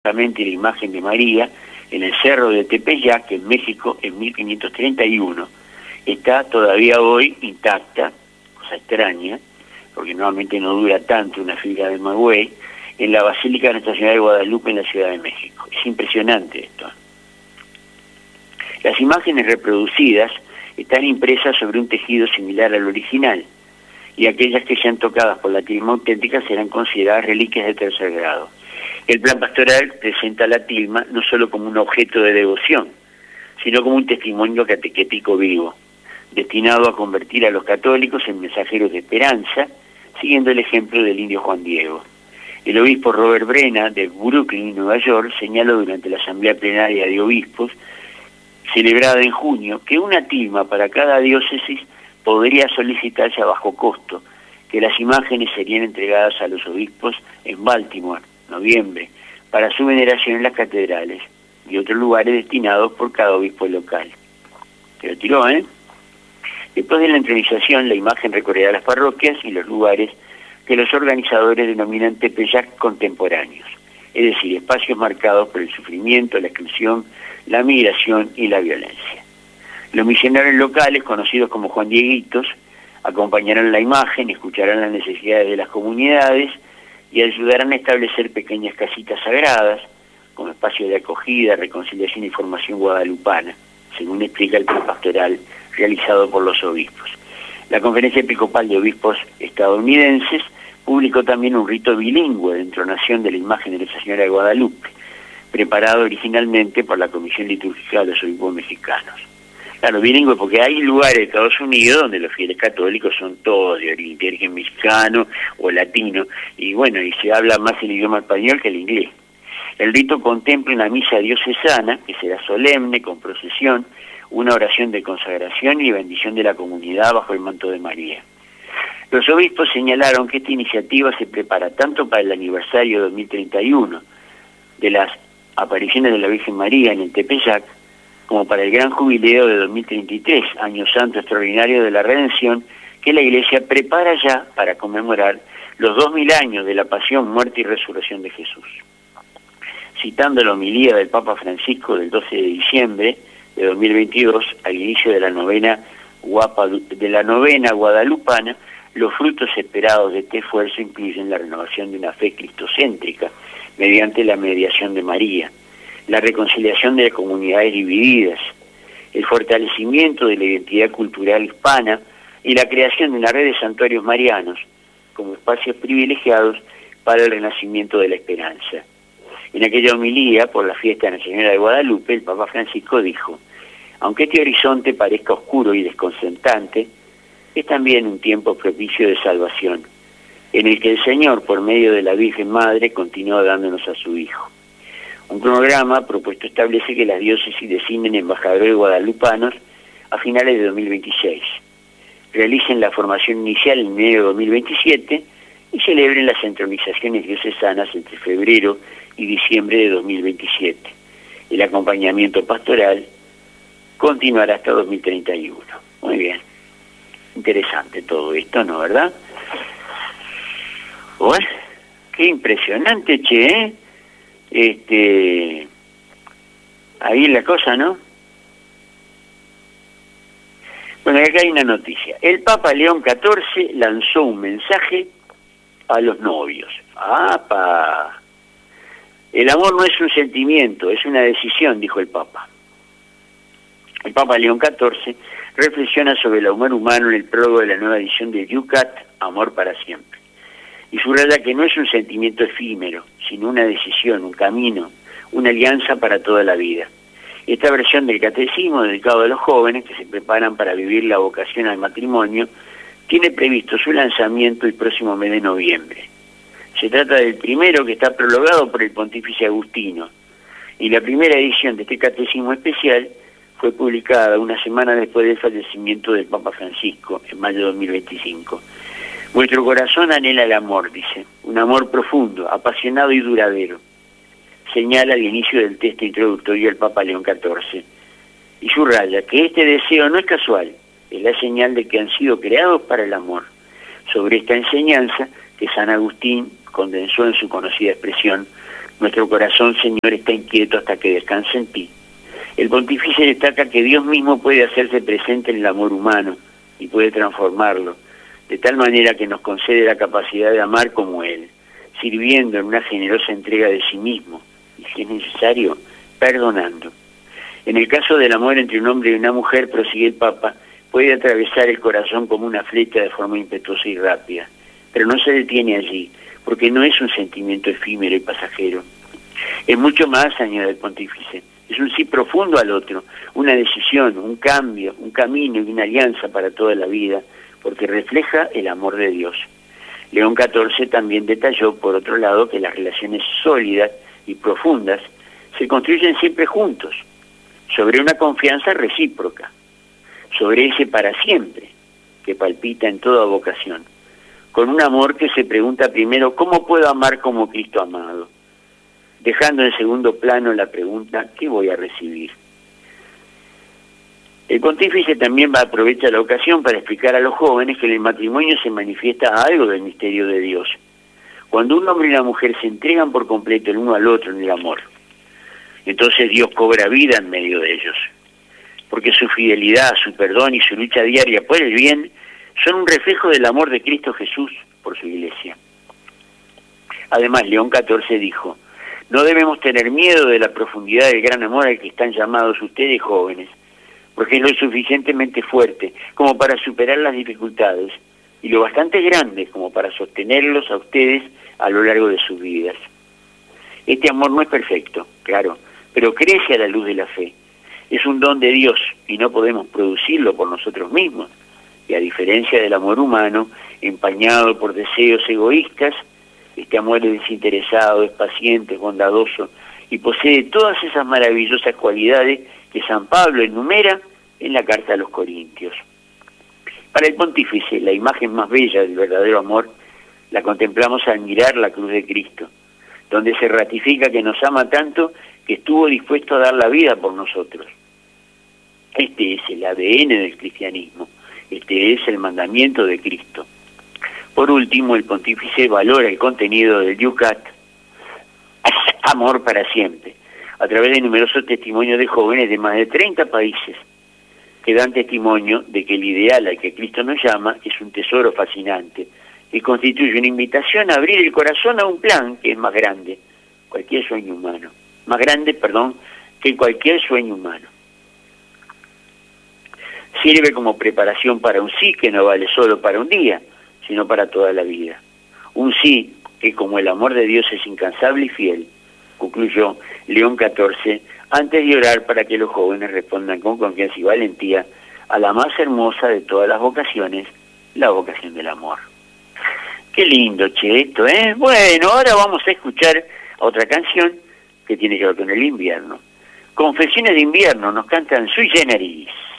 la imagen de María en el cerro de Tepeyac, en México, en 1531. Está todavía hoy intacta, cosa extraña, porque normalmente no dura tanto una figura de Magüey, en la Basílica de Nuestra Señora de Guadalupe en la Ciudad de México. Es impresionante esto. Las imágenes reproducidas están impresas sobre un tejido similar al original, y aquellas que sean tocadas por la tilma auténtica serán consideradas reliquias de tercer grado. El plan pastoral presenta la tilma no solo como un objeto de devoción, sino como un testimonio catequético vivo, destinado a convertir a los católicos en mensajeros de esperanza, siguiendo el ejemplo del indio Juan Diego. El obispo Robert Brenna, de Brooklyn, Nueva York, señaló durante la Asamblea Plenaria de Obispos, celebrada en junio, que una tilma para cada diócesis podría solicitarse a bajo costo, que las imágenes serían entregadas a los obispos en Baltimore, noviembre, para su veneración en las catedrales y otros lugares destinados por cada obispo local. Se lo tiró, ¿eh? Después de la entronización, la imagen recorrerá las parroquias y los lugares que los organizadores denominan Tepeyac contemporáneos, es decir, espacios marcados por el sufrimiento, la exclusión, la migración y la violencia. Los misioneros locales, conocidos como Juan Dieguitos, acompañarán la imagen, escucharán las necesidades de las comunidades y ayudarán a establecer pequeñas casitas sagradas, como espacios de acogida, reconciliación y formación guadalupana, según explica el plan pastoral realizado por los obispos. La Conferencia Episcopal de Obispos estadounidenses publicó también un rito bilingüe de entronación de la imagen de Nuestra Señora de Guadalupe, preparado originalmente por la Comisión Litúrgica de los Obispos Mexicanos. Claro, bilingüe porque hay lugares de Estados Unidos donde los fieles católicos son todos de origen mexicano o latino, y bueno, y se habla más el idioma español que el inglés. El rito contempla una misa diocesana, que será solemne, con procesión, una oración de consagración y bendición de la comunidad bajo el manto de María. Los obispos señalaron que esta iniciativa se prepara tanto para el aniversario 2031 de las apariciones de la Virgen María en el Tepeyac, como para el gran jubileo de 2033, año santo extraordinario de la Redención, que la Iglesia prepara ya para conmemorar los 2000 años de la pasión, muerte y resurrección de Jesús. Citando la homilía del Papa Francisco del 12 de diciembre de 2022, al inicio de la novena guadalupana, los frutos esperados de este esfuerzo incluyen la renovación de una fe cristocéntrica mediante la mediación de María, la reconciliación de las comunidades divididas, el fortalecimiento de la identidad cultural hispana y la creación de una red de santuarios marianos como espacios privilegiados para el renacimiento de la esperanza. En aquella homilía por la fiesta de la Señora de Guadalupe, el Papa Francisco dijo: aunque este horizonte parezca oscuro y desconcertante, es también un tiempo propicio de salvación, en el que el Señor, por medio de la Virgen Madre, continúa dándonos a su Hijo. Un cronograma propuesto establece que las diócesis designen embajadores guadalupanos a finales de 2026, realicen la formación inicial en medio de 2027 y celebren las entronizaciones diocesanas entre febrero y diciembre de 2027. El acompañamiento pastoral continuará hasta 2031. Muy bien. Interesante todo esto, ¿no, verdad? Bueno, qué impresionante, che, ahí la cosa, ¿no? Bueno, acá hay una noticia. El Papa León XIV lanzó un mensaje a los novios. ¡Apa! El amor no es un sentimiento, es una decisión, dijo el Papa. El Papa León XIV reflexiona sobre el amor humano en el prólogo de la nueva edición de Yucat, Amor para Siempre, y subraya que no es un sentimiento efímero, sino una decisión, un camino, una alianza para toda la vida. Esta versión del catecismo, dedicado a los jóvenes que se preparan para vivir la vocación al matrimonio, tiene previsto su lanzamiento el próximo mes de noviembre. Se trata del primero, que está prologado por el pontífice Agustino, y la primera edición de este catecismo especial fue publicada una semana después del fallecimiento del Papa Francisco, en mayo de 2025. Vuestro corazón anhela el amor, dice, un amor profundo, apasionado y duradero. Señala al inicio del texto introductorio del Papa León XIV, y subraya que este deseo no es casual, es la señal de que han sido creados para el amor. Sobre esta enseñanza, que San Agustín condensó en su conocida expresión, Nuestro corazón, Señor, está inquieto hasta que descanse en ti. El pontífice destaca que Dios mismo puede hacerse presente en el amor humano y puede transformarlo, de tal manera que nos concede la capacidad de amar como Él, sirviendo en una generosa entrega de sí mismo, y si es necesario, perdonando. En el caso del amor entre un hombre y una mujer, prosigue el Papa, puede atravesar el corazón como una flecha de forma impetuosa y rápida, pero no se detiene allí, porque no es un sentimiento efímero y pasajero. Es mucho más, añade el pontífice, es un sí profundo al otro, una decisión, un cambio, un camino y una alianza para toda la vida, porque refleja el amor de Dios. León XIV también detalló, por otro lado, que las relaciones sólidas y profundas se construyen siempre juntos, sobre una confianza recíproca, sobre ese para siempre que palpita en toda vocación, con un amor que se pregunta primero, ¿cómo puedo amar como Cristo ha amado? Dejando en segundo plano la pregunta, ¿qué voy a recibir? El pontífice también aprovecha la ocasión para explicar a los jóvenes que en el matrimonio se manifiesta algo del misterio de Dios. Cuando un hombre y una mujer se entregan por completo el uno al otro en el amor, entonces Dios cobra vida en medio de ellos, porque su fidelidad, su perdón y su lucha diaria por el bien son un reflejo del amor de Cristo Jesús por su Iglesia. Además, León XIV dijo, no debemos tener miedo de la profundidad del gran amor al que están llamados ustedes jóvenes, porque es lo suficientemente fuerte como para superar las dificultades y lo bastante grande como para sostenerlos a ustedes a lo largo de sus vidas. Este amor no es perfecto, claro, pero crece a la luz de la fe. Es un don de Dios y no podemos producirlo por nosotros mismos. Y a diferencia del amor humano, empañado por deseos egoístas, este amor es desinteresado, es paciente, es bondadoso y posee todas esas maravillosas cualidades que San Pablo enumera en la carta a los Corintios. Para el pontífice, la imagen más bella del verdadero amor la contemplamos al mirar la cruz de Cristo, donde se ratifica que nos ama tanto que estuvo dispuesto a dar la vida por nosotros. Este es el ADN del cristianismo, este es el mandamiento de Cristo. Por último, el pontífice valora el contenido del Yucat, amor para siempre, a través de numerosos testimonios de jóvenes de más de 30 países, que dan testimonio de que el ideal al que Cristo nos llama es un tesoro fascinante, que constituye una invitación a abrir el corazón a un plan que es más grande, cualquier sueño humano, más grande, que cualquier sueño humano. Sirve como preparación para un sí que no vale solo para un día, sino para toda la vida. Un sí que, como el amor de Dios es incansable y fiel, concluyó León XIV, antes de orar para que los jóvenes respondan con confianza y valentía a la más hermosa de todas las vocaciones, la vocación del amor. Qué lindo, che, esto, ¿eh? Bueno, ahora vamos a escuchar otra canción que tiene que ver con el invierno. Confesiones de invierno, nos cantan Sui Generis.